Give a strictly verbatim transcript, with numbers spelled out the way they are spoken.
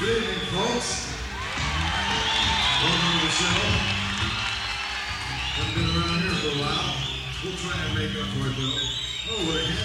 Good evening, folks. Welcome to the show. Haven't been around here for a while. We'll try and make up for it, though. Oh, what a